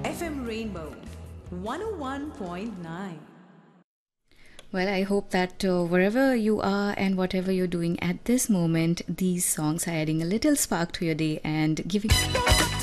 FM Rainbow 101.9. Well, I hope that wherever you are and whatever you're doing at this moment, these songs are adding a little spark to your day and giving